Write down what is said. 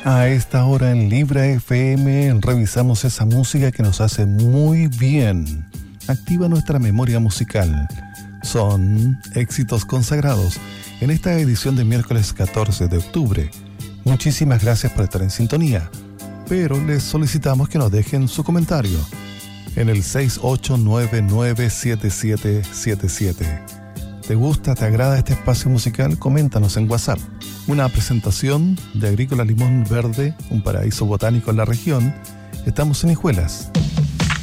A esta hora en Libra FM revisamos esa música que nos hace muy bien. Activa nuestra memoria musical. Son éxitos consagrados en esta edición de miércoles 14 de octubre. Muchísimas gracias por estar en sintonía, pero les solicitamos que nos dejen su comentario en el 68997777. ¿Te gusta, te agrada este espacio musical? Coméntanos en WhatsApp. Una presentación de Agrícola Limón Verde, un paraíso botánico en la región. Estamos en Hijuelas.